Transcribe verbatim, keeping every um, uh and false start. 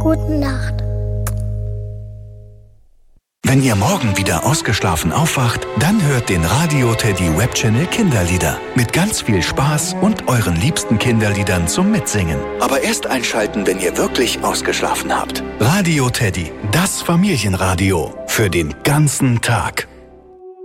Gute Nacht. Wenn ihr morgen wieder ausgeschlafen aufwacht, dann hört den Radio Teddy Webchannel Kinderlieder. Mit ganz viel Spaß und euren liebsten Kinderliedern zum Mitsingen. Aber erst einschalten, wenn ihr wirklich ausgeschlafen habt. Radio Teddy, das Familienradio. Für den ganzen Tag.